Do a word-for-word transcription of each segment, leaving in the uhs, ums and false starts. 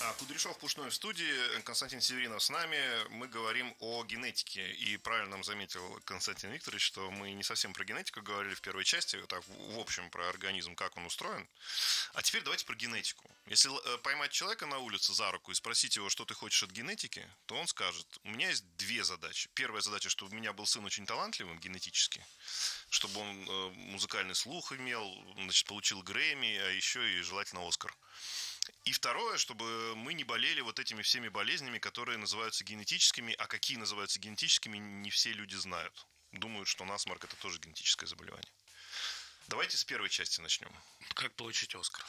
Кудряшов, Пушной в студии, Константин Северинов с нами. Мы говорим о генетике. И правильно заметил Константин Викторович, что мы не совсем про генетику говорили в первой части, так в общем про организм, как он устроен. А теперь давайте про генетику. Если поймать человека на улице за руку и спросить его, что ты хочешь от генетики, то он скажет: у меня есть две задачи. Первая задача, чтобы у меня был сын очень талантливым генетически, чтобы он музыкальный слух имел, значит, получил Грэмми, а еще и желательно Оскар. И второе, чтобы мы не болели вот этими всеми болезнями, которые называются генетическими, а какие называются генетическими, не все люди знают. Думают, что насморк – это тоже генетическое заболевание. Давайте с первой части начнем. Как получить Оскар?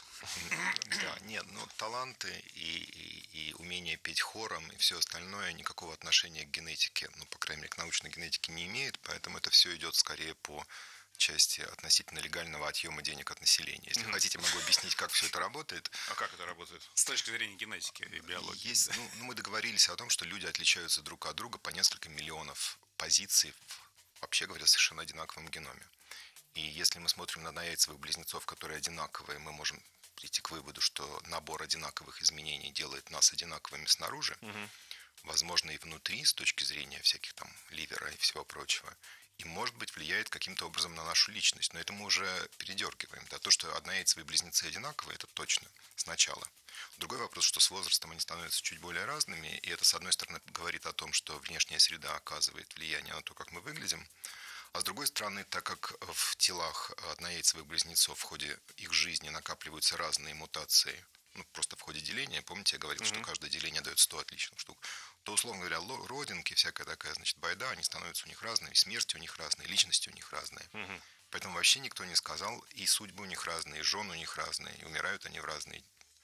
Да, нет, ну таланты и, и, и умение петь хором и все остальное никакого отношения к генетике, ну, по крайней мере, к научной генетике не имеет, поэтому это все идет скорее по части относительно легального отъема денег от населения. Если mm-hmm. хотите, могу объяснить, как все это работает. А как это работает? С точки зрения генетики и биологии. Есть, ну, мы договорились о том, что люди отличаются друг от друга по несколько миллионов позиций в, вообще говоря, совершенно одинаковом геноме. И если мы смотрим на однояйцевых близнецов, которые одинаковые, мы можем прийти к выводу, что набор одинаковых изменений делает нас одинаковыми снаружи, mm-hmm. возможно, и внутри, с точки зрения всяких там ливера и всего прочего. И, может быть, влияет каким-то образом на нашу личность. Но это мы уже передергиваем. Да? То, что однояйцевые близнецы одинаковые, это точно сначала. Другой вопрос, что с возрастом они становятся чуть более разными. И это, с одной стороны, говорит о том, что внешняя среда оказывает влияние на то, как мы выглядим. А с другой стороны, так как в телах однояйцевых близнецов в ходе их жизни накапливаются разные мутации, ну, просто в ходе деления, помните, я говорил, mm-hmm. что каждое деление дает сто отличных штук, то, условно говоря, родинки, всякая такая, значит, байда, они становятся у них разными, смерти у них разные, личности у них разные. Mm-hmm. Поэтому вообще никто не сказал, и судьбы у них разные, и жены у них разные, и умирают они в разные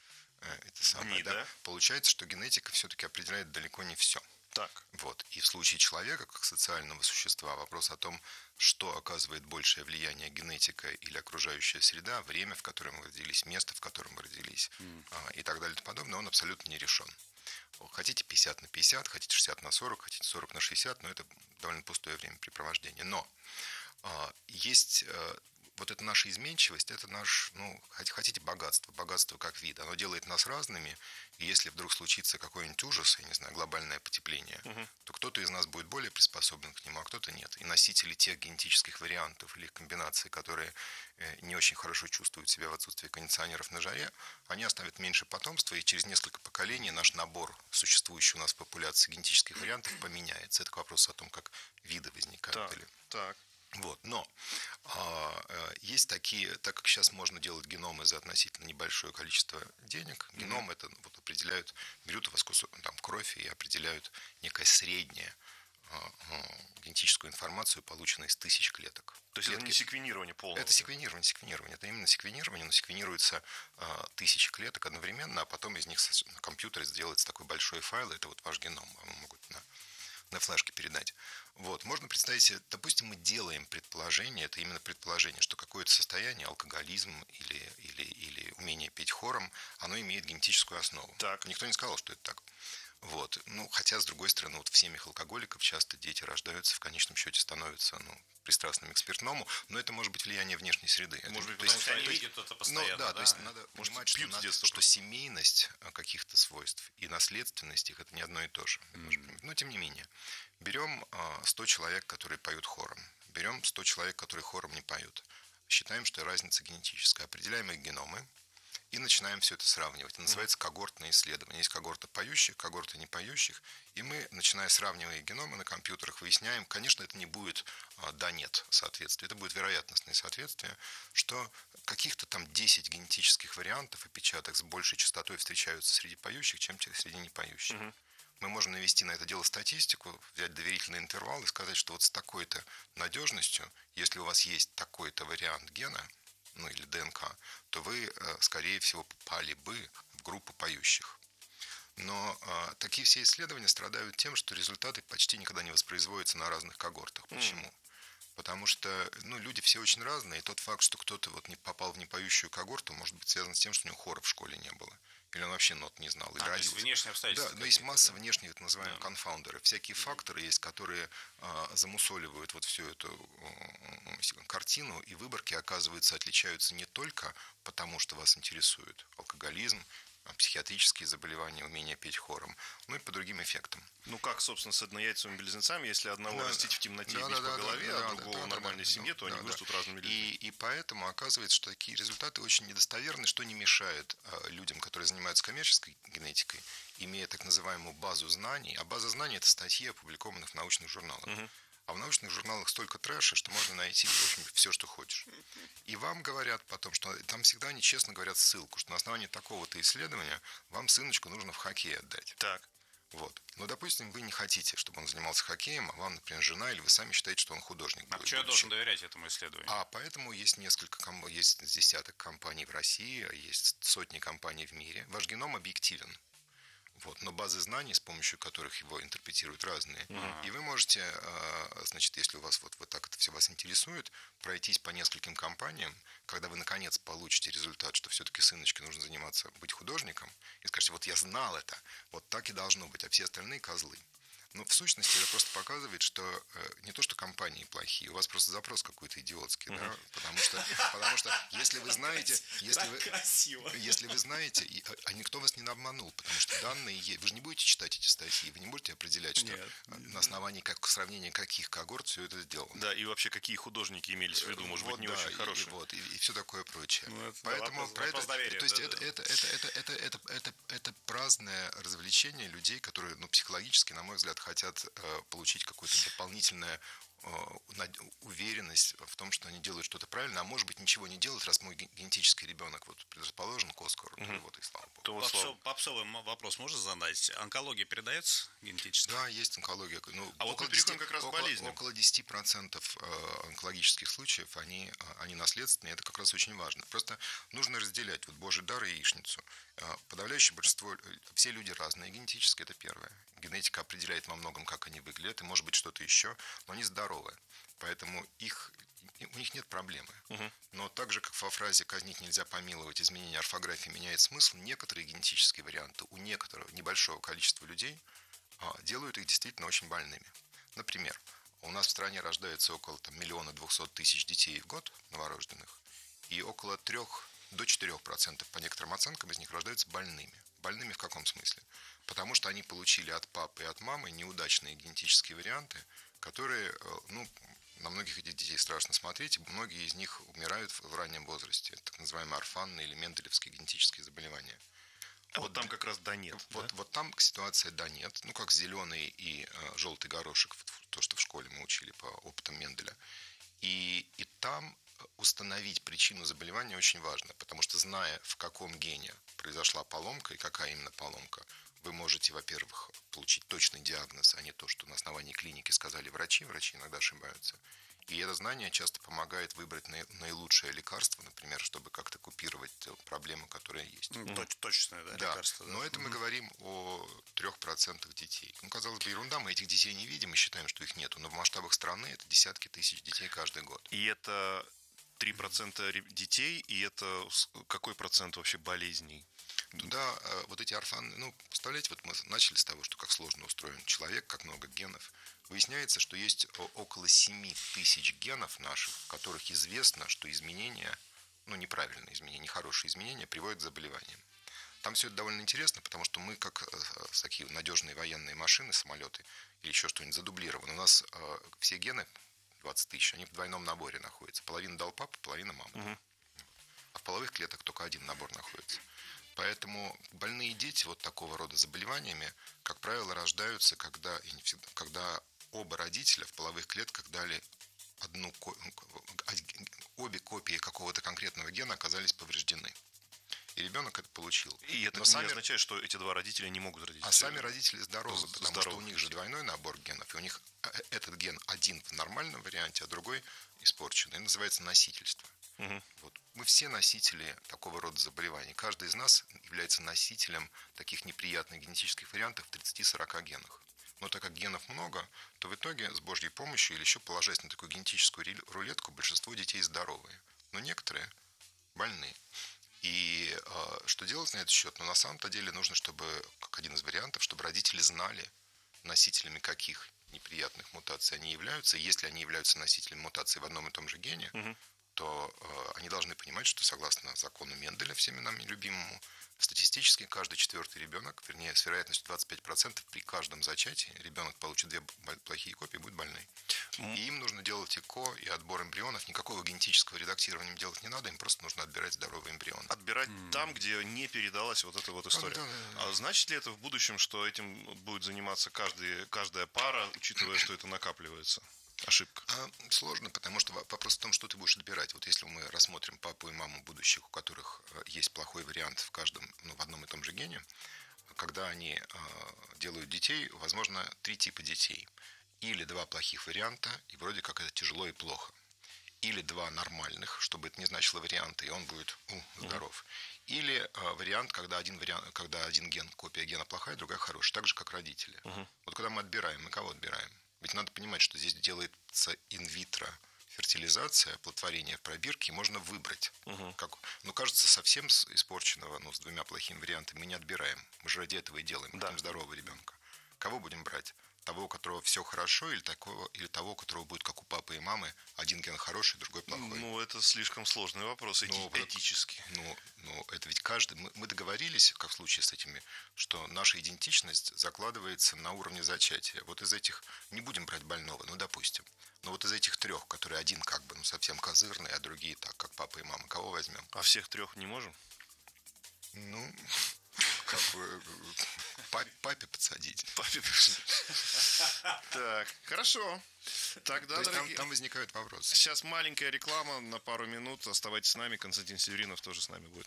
э, это самое, Дни, да? да? Получается, что генетика все-таки определяет далеко не все. Так. Вот. И в случае человека, как социального существа, вопрос о том, что оказывает большее влияние генетика или окружающая среда, время, в котором мы родились, место, в котором мы родились, mm. а, и так далее и тому подобное, он абсолютно не решен. Хотите пятьдесят на пятьдесят, хотите шестьдесят на сорок, хотите сорок на шестьдесят, но это довольно пустое времяпрепровождение. Но а, есть... А, вот эта наша изменчивость, это наш, ну, хотите, богатство. Богатство как вид. Оно делает нас разными. И если вдруг случится какой-нибудь ужас, я не знаю, глобальное потепление, uh-huh. то кто-то из нас будет более приспособлен к нему, а кто-то нет. И носители тех генетических вариантов или их комбинаций, которые не очень хорошо чувствуют себя в отсутствии кондиционеров на жаре, они оставят меньше потомства, и через несколько поколений наш набор существующий у нас в популяции генетических вариантов поменяется. Это к вопросу о том, как виды возникают. Так, или... так. Вот, но а, есть такие, так как сейчас можно делать геномы за относительно небольшое количество денег, mm-hmm. геном это вот определяют, берут у вас кусок, там, кровь и определяют некое среднее а, а, генетическую информацию, полученную из тысяч клеток. То есть клетки, это не секвенирование полное? Это секвенирование, секвенирование. Это именно секвенирование, но секвенируется а, тысячи клеток одновременно, а потом из них на компьютере сделается такой большой файл, это вот ваш геном, вам могут на на флешке передать. Вот. Можно представить себе, допустим, мы делаем предположение, это именно предположение, что какое-то состояние, алкоголизм или, или, или умение петь хором, оно имеет генетическую основу. Так. Никто не сказал, что это так. Вот. Ну, хотя, с другой стороны, вот в семьях алкоголиков часто дети рождаются, в конечном счете становятся, ну, пристрастными к спиртному, но это может быть влияние внешней среды. Может это, быть, потому что они видят это постоянно. Ну, да, да, то есть надо может, понимать, что, надо, что семейность каких-то свойств и наследственность их, это не одно и то же. Mm-hmm. Но, тем не менее, берем сто человек, которые поют хором, берем сто человек, которые хором не поют, считаем, что разница генетическая, определяем их геномы, и начинаем все это сравнивать. Это называется когортное исследование. Есть когорта поющих, когорта не поющих. И мы, начиная сравнивая геномы на компьютерах, выясняем, конечно, это не будет да-нет соответствия. Это будет вероятностное соответствие, что каких-то там десять генетических вариантов опечаток с большей частотой встречаются среди поющих, чем среди непоющих. Угу. Мы можем навести на это дело статистику, взять доверительный интервал и сказать, что вот с такой-то надежностью, если у вас есть такой-то вариант гена, ну или ДНК, то вы, скорее всего, попали бы в группу поющих. Но э, такие все исследования страдают тем, что результаты почти никогда не воспроизводятся на разных когортах. Почему? Mm. Потому что ну, люди все очень разные, и тот факт, что кто-то вот не попал в непоющую когорту, может быть связан с тем, что у него хора в школе не было. Или он вообще нот не знал. Или а, то есть внешние обстоятельства. Да, но есть масса да? внешних, так называемых, да. конфаундеры. Всякие mm-hmm. факторы есть, которые а, замусоливают вот всю эту а, картину, и выборки, оказывается, отличаются не только потому, что вас интересует алкоголизм, психиатрические заболевания, умение петь хором, ну и по другим эффектам. Ну как, собственно, с однояйцевыми близнецами, если одного Да, растить в темноте да, и бить да, по да, голове, да, а да, другого да, в да, нормальной да, семье, то да, они да. вырастут разными людьми. И, и поэтому оказывается, что такие результаты очень недостоверны, что не мешает э, людям, которые занимаются коммерческой генетикой, имея так называемую базу знаний. А база знаний – это статьи, опубликованных в научных журналах. Угу. А в научных журналах столько трэша, что можно найти, в общем, все, что хочешь. И вам говорят потом, что там всегда они честно говорят ссылку, что на основании такого-то исследования вам сыночку нужно в хоккей отдать. Так. Вот. Но, допустим, вы не хотите, чтобы он занимался хоккеем, а вам, например, жена, или вы сами считаете, что он художник. А почему я должен доверять этому исследованию? А поэтому есть несколько, есть десяток компаний в России, есть сотни компаний в мире. Ваш геном объективен. Вот, но базы знаний, с помощью которых его интерпретируют, разные. Uh-huh. И вы можете, значит, если у вас вот, вот так это все вас интересует, пройтись по нескольким компаниям, когда вы наконец получите результат, что все-таки сыночке нужно заниматься, быть художником, и скажете, вот я знал это, вот так и должно быть, а все остальные козлы. Но в сущности это просто показывает, что э, не то, что компании плохие, у вас просто запрос какой-то идиотский, uh-huh. да, потому что, потому что если вы знаете, если вы, если вы знаете, и, а никто вас не обманул, потому что данные есть, вы же не будете читать эти статьи, вы не будете определять, что Нет. на основании как, сравнения каких когорт все это сделано. Да, и вообще какие художники имелись в виду, может вот, быть, не да, очень и, хорошие. И, вот, и, и все такое прочее. Ну, это, Поэтому вопрос, про вопрос это, доверия, то есть да, это, да. Это, это, это, это, это, это, это праздное развлечение людей, которые, ну, психологически, на мой взгляд, хотят э, получить какую-то дополнительную э, уверенность в том, что они делают что-то правильно, а может быть ничего не делают, раз мой генетический ребенок вот предрасположен к Оскару, угу. вот и слава богу. Вот Попсов, попсовый вопрос можно задать? Онкология передается генетически? Да, есть онкология. Ну, а около вот мы переходим как раз к болезням. Около десять процентов онкологических случаев, они, они наследственные, это как раз очень важно. Просто нужно разделять вот Божий дар и яичницу. Подавляющее большинство, все люди разные генетически, это первое. Генетика определяет во многом, как они выглядят, и может быть что-то еще, но они здоровы. Поэтому их, у них нет проблемы. Угу. Но так же, как во фразе «казнить нельзя помиловать», изменение орфографии меняет смысл, некоторые генетические варианты у некоторого небольшого количества людей делают их действительно очень больными. Например, у нас в стране рождается около там, миллиона двухсот тысяч детей в год новорожденных, и около трех до четырёх процентов по некоторым оценкам из них рождаются больными. Больными в каком смысле? Потому что они получили от папы и от мамы неудачные генетические варианты, которые, ну, на многих этих детей страшно смотреть, и многие из них умирают в раннем возрасте. Это так называемые орфанные или менделевские генетические заболевания. А вот, вот там как раз да нет. Вот, да? вот там ситуация да нет. Ну, как зеленый и э, желтый горошек, то, что в школе мы учили по опытам Менделя. И, и там установить причину заболевания очень важно, потому что, зная, в каком гене произошла поломка и какая именно поломка, вы можете, во-первых, получить точный диагноз, а не то, что на основании клиники сказали врачи. Врачи иногда ошибаются. И это знание часто помогает выбрать наилучшее лекарство, например, чтобы как-то купировать проблему, которая есть. Mm-hmm. Точное, да, да, лекарство. Да. Но это mm-hmm. мы говорим о трех процентах детей. Ну, казалось бы, ерунда, мы этих детей не видим и считаем, что их нету. Но в масштабах страны это десятки тысяч детей каждый год. И это три процента детей, и это какой процент вообще болезней? Да, вот эти орфаны, ну, представляете, вот мы начали с того, что как сложно устроен человек, как много генов. Выясняется, что есть около семь тысяч генов наших, в которых известно, что изменения, ну, неправильные изменения, нехорошие изменения приводят к заболеваниям. Там все это довольно интересно, потому что мы, как такие надежные военные машины, самолеты или еще что-нибудь задублированы. У нас э, все гены, двадцать тысяч, они в двойном наборе находятся. Половина дал папа, половина мама. Угу. А в половых клетках только один набор находится. Поэтому больные дети вот такого рода заболеваниями, как правило, рождаются, когда, и не всегда, когда оба родителя в половых клетках дали одну, обе копии какого-то конкретного гена оказались повреждены. И ребенок это получил. И это Но не сами, означает, что эти два родителя не могут родить. А сами родители здоровы, З- потому здоровы. что у них же двойной набор генов, и у них этот ген один в нормальном варианте, а другой испорченный. Это называется носительство. Угу. Вот. Мы все носители такого рода заболеваний. Каждый из нас является носителем таких неприятных генетических вариантов в тридцати-сорока генах. Но так как генов много, то в итоге с Божьей помощью или еще положась на такую генетическую рулетку, большинство детей здоровые. Но некоторые больные. И э, что делать на этот счет? Но на самом-то деле нужно, чтобы, как один из вариантов, чтобы родители знали, носителями каких неприятных мутаций они являются. И если они являются носителями мутаций в одном и том же гене, угу. то э, они должны понимать, что согласно закону Менделя, всеми нами любимому, статистически практически каждый четвертый ребенок, вернее, с вероятностью двадцать пять процентов при каждом зачатии ребенок получит две плохие копии и будет больной. Mm. И им нужно делать ЭКО и отбор эмбрионов. Никакого генетического редактирования делать не надо, им просто нужно отбирать здоровый эмбрион. Отбирать mm. там, где не передалась вот эта вот история. А, да, да, да. А значит ли это в будущем, что этим будет заниматься каждый, каждая пара, учитывая, что это накапливается? Ошибка. А, сложно, потому что вопрос в том, что ты будешь отбирать. Вот если мы рассмотрим папу и маму будущих, у которых есть плохой вариант в каждом, ну, в одном и том же гене, когда они э, делают детей, возможно, три типа детей. Или два плохих варианта, и вроде как это тяжело и плохо. Или два нормальных, чтобы это не значило варианта, и он будет у, здоров. Mm-hmm. Или э, вариант, когда один, вариант, когда один ген, копия гена плохая, другая хорошая. Так же, как родители. Mm-hmm. Вот когда мы отбираем, мы кого отбираем? Ведь надо понимать, что здесь делается инвитро фертилизация, оплодотворение в пробирке, можно выбрать. Uh-huh. Как, ну, кажется, совсем испорченного, ну, с двумя плохими вариантами мы не отбираем. Мы же ради этого и делаем. Да. Хотим здорового ребенка. Кого будем брать? Того, у которого все хорошо, или, такого, или того, у которого будет, как у папы и мамы, один ген хороший, другой плохой? Ну, это слишком сложный вопрос, эти, ну, этический. Ну, ну, это ведь каждый... Мы, мы договорились, как в случае с этими, что наша идентичность закладывается на уровне зачатия. Вот из этих... Не будем брать больного, ну, допустим. Но вот из этих трех, которые один как бы, ну, совсем козырный, а другие так, как папа и мама, кого возьмем? А всех трех не можем? Ну... Как бы папе, папе подсадить. Папе подсадить. Так, хорошо. Тогда, дорогие... там, там возникают вопросы. Сейчас маленькая реклама на пару минут. Оставайтесь с нами. Константин Северинов тоже с нами будет.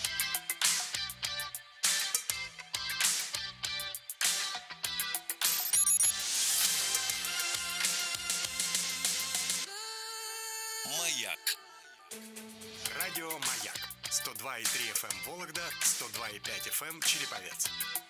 Маяк. Радио Маяк. сто два и три эф эм Вологда, сто два и пять эф эм Череповец.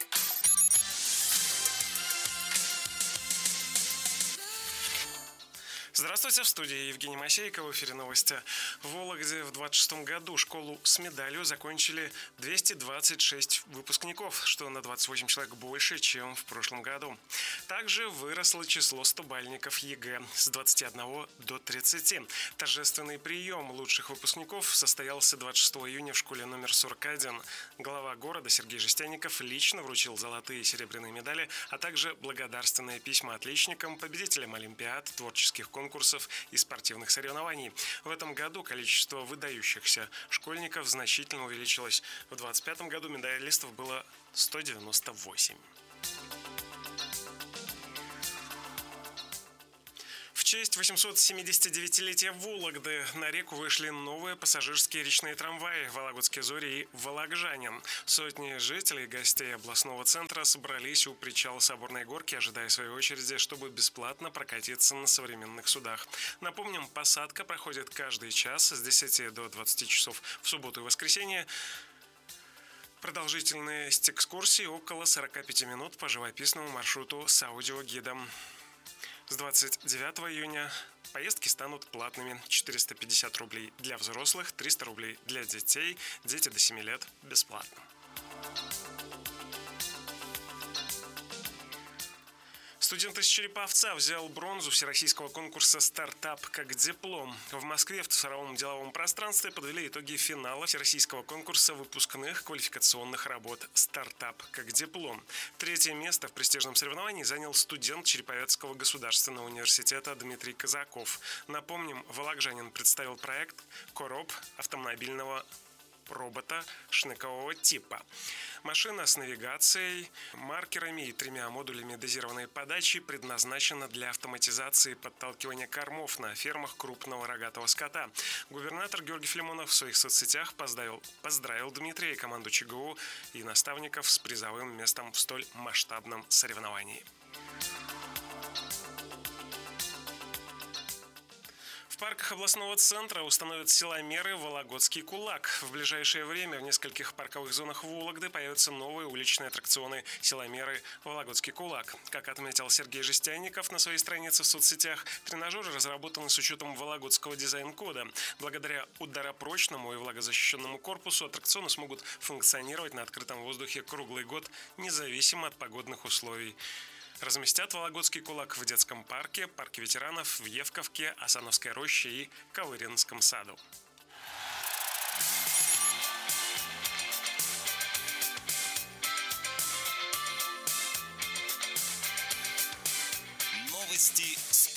Здравствуйте, в студии Евгений Масейко, в эфире новости. В Вологде в двадцать шестом году школу с медалью закончили двести двадцать шесть выпускников, что на двадцать восемь человек больше, чем в прошлом году. Также выросло число стобальников ЕГЭ с двадцати одного до тридцати. Торжественный прием лучших выпускников состоялся двадцать шестого июня в школе номер сорок один. Глава города Сергей Жестяников лично вручил золотые и серебряные медали, а также благодарственные письма отличникам, победителям олимпиад, творческих конкурсов, конкурсов и спортивных соревнований. В этом году количество выдающихся школьников значительно увеличилось. В двадцать пятом году медалистов было сто девяносто восемь. В честь восьмисот-семидесятидевятилетия Вологды на реку вышли новые пассажирские речные трамваи «Вологодские зори» и «Вологжанин». Сотни жителей и гостей областного центра собрались у причала Соборной горки, ожидая своей очереди, чтобы бесплатно прокатиться на современных судах. Напомним, посадка проходит каждый час с десяти до двадцати часов в субботу и воскресенье. Продолжительность экскурсии около сорока пяти минут по живописному маршруту с аудиогидом. С двадцать девятого июня поездки станут платными. четыреста пятьдесят рублей для взрослых, триста рублей для детей. Дети до семи лет бесплатно. Студент из Череповца взял бронзу всероссийского конкурса «Стартап как диплом». В Москве в цифровом деловом пространстве подвели итоги финала всероссийского конкурса выпускных квалификационных работ «Стартап как диплом». Третье место в престижном соревновании занял студент Череповецкого государственного университета Дмитрий Казаков. Напомним, вологжанин представил проект «Короб» автомобильного робота шнекового типа. Машина с навигацией, маркерами и тремя модулями дозированной подачи предназначена для автоматизации подталкивания кормов на фермах крупного рогатого скота. Губернатор Георгий Филимонов в своих соцсетях поздравил, поздравил Дмитрия и команду ЧГУ и наставников с призовым местом в столь масштабном соревновании. В парках областного центра установят силомеры «Вологодский кулак». В ближайшее время в нескольких парковых зонах Вологды появятся новые уличные аттракционы «Силомеры Вологодский кулак». Как отметил Сергей Жестяников на своей странице в соцсетях, тренажеры разработаны с учетом вологодского дизайн-кода. Благодаря ударопрочному и влагозащищенному корпусу аттракционы смогут функционировать на открытом воздухе круглый год, независимо от погодных условий. Разместят Вологодский кулак в детском парке, парке ветеранов, в Евковке, Асановской роще и Ковыринском саду.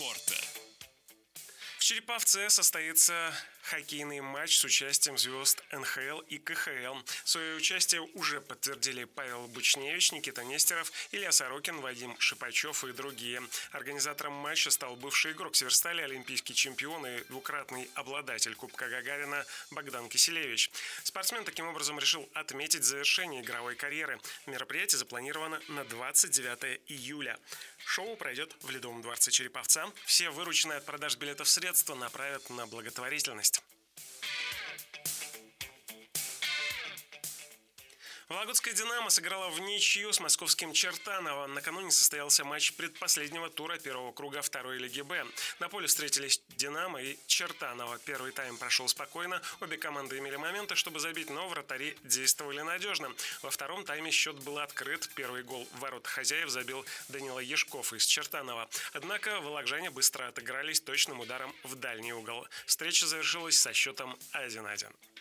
спорта. В Череповце состоится хоккейный матч с участием звезд эн ха эл и ка ха эл. Свое участие уже подтвердили Павел Бучневич, Никита Нестеров, Илья Сорокин, Вадим Шипачев и другие. Организатором матча стал бывший игрок Северстали, олимпийский чемпион и двукратный обладатель Кубка Гагарина Богдан Киселевич. Спортсмен таким образом решил отметить завершение игровой карьеры. Мероприятие запланировано на двадцать девятое июля. Шоу пройдет в Ледовом дворце Череповца. Все вырученные от продаж билетов средства направят на благотворительность. Вологодская «Динамо» сыграла в ничью с московским «Чертаново». Накануне состоялся матч предпоследнего тура первого круга второй лиги «Б». На поле встретились «Динамо» и «Чертаново». Первый тайм прошел спокойно. Обе команды имели моменты, чтобы забить, но вратари действовали надежно. Во втором тайме счет был открыт. Первый гол в ворота хозяев забил Данила Ешков из «Чертанова». Однако вологжане быстро отыгрались точным ударом в дальний угол. Встреча завершилась со счетом один один.